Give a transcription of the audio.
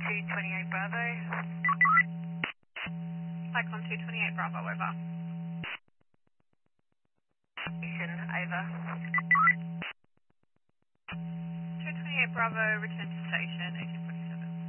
228 Bravo. Cyclone 228 Bravo, over. Station, over. 228 Bravo, return to station, 18